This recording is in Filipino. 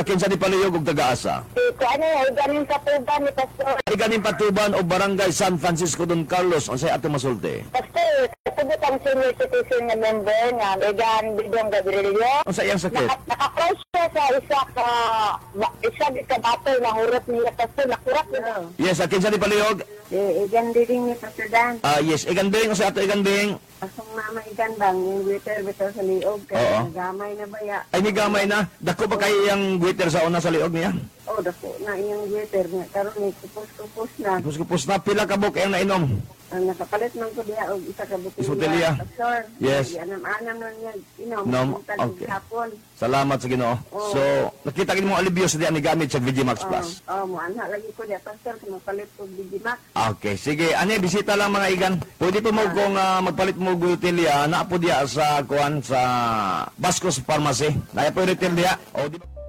Kinsa ni paluyog og taga-asa? Ano yan, galing Katuban ni Pastor. Ay ganing Patuban o Barangay San Francisco Don Carlos. Unsay ato masulti? Pastor, kasabot ang senior citizen na member nga, Egan Bidong Gabrielio. Unsa iyang sakit? Naka-close siya sa isa ka battle na hurot niya, Pastor, nakurat niya. Yes, kinsa ni paluyog? Egan Biding ni Pastor Dan. Yes, Igan Bing. Unsa ato Igan Bing? Asong mama Egan bang, yung bitaw sa liog, Oo. kaya nagamay na baya. Ay ni gamay na. Dako pa kay iyang guiter sa una sa liog niya. Oh, dako na iyang waiter nga, karon ni kupos-kupos na. Kupos na pila ka buk iyang nainom. Ang nakapalit man ko diya og isa ka Botelya. botelya. Pastor, Yes. anam-anam na niya, inom, Nom, okay. okay. Hapon. Salamat sa Ginoo. Oo. So, nakita gid mo alibyo sa diyan ni gamit sa Vigimax Plus. Mo anha lagi ko diya, Pastor, kung mapalit ko Digimax. Okay, sige. Ani bisita lang mga igan. Pwede po mo kung magpalit mo gutilya na po diya sa kuan sa Bascos Pharmacy. Naya po retail diya. O di ba?